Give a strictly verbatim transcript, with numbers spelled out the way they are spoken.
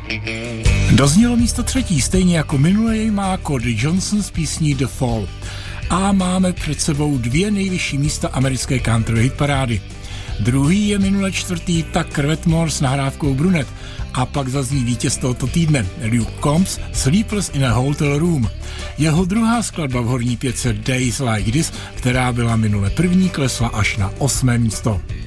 Doznělo místo třetí, stejně jako minule jej má Cody Johnson s písní The Fall. A máme před sebou dvě nejvyšší místa americké country hitparády. Druhý je minule čtvrtý Tucker Wetmore s nahrávkou Brunet a pak zazní vítěz tohoto týdne Luke Combs Sleepless in a Hotel Room. Jeho druhá skladba v horní pětce Days Like This, která byla minule první, klesla až na osmé místo.